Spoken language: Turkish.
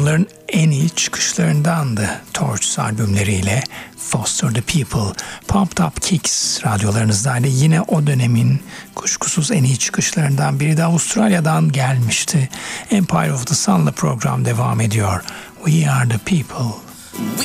Onların en iyi çıkışlarındandı Torch albümleriyle Foster the People. Pumped Up Kicks radyolarınızdaydı. Yine o dönemin kuşkusuz en iyi çıkışlarından biri de Avustralya'dan gelmişti. Empire of the Sun'la program devam ediyor. We are the people. We